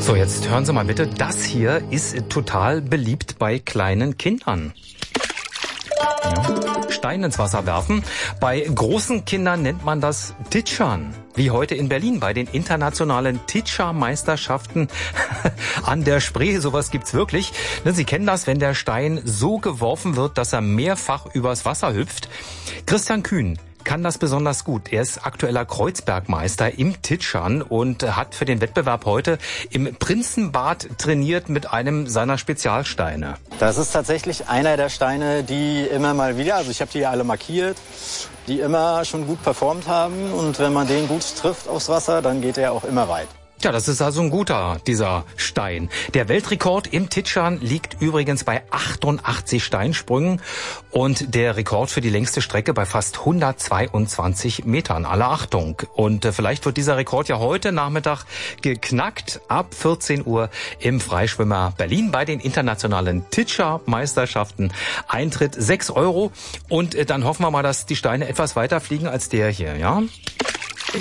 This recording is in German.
So, jetzt hören Sie mal bitte, das hier ist total beliebt bei kleinen Kindern. Ja. Stein ins Wasser werfen. Bei großen Kindern nennt man das Titschern. Wie heute in Berlin bei den internationalen Titschermeisterschaften an der Spree. Sowas gibt's wirklich. Sie kennen das, wenn der Stein so geworfen wird, dass er mehrfach übers Wasser hüpft. Christian Kühn kann das besonders gut. Er ist aktueller Kreuzbergmeister im Titschern und hat für den Wettbewerb heute im Prinzenbad trainiert mit einem seiner Spezialsteine. Das ist tatsächlich einer der Steine, die immer mal wieder, also ich habe die ja alle markiert, die immer schon gut performt haben. Und wenn man den gut trifft aufs Wasser, dann geht er auch immer weit. Ja, das ist also ein guter, dieser Stein. Der Weltrekord im Titschern liegt übrigens bei 88 Steinsprüngen und der Rekord für die längste Strecke bei fast 122 Metern. Alle Achtung. Und vielleicht wird dieser Rekord ja heute Nachmittag geknackt ab 14 Uhr im Freischwimmer Berlin bei den internationalen Titschermeisterschaften. Eintritt 6 € und dann hoffen wir mal, dass die Steine etwas weiter fliegen als der hier, ja?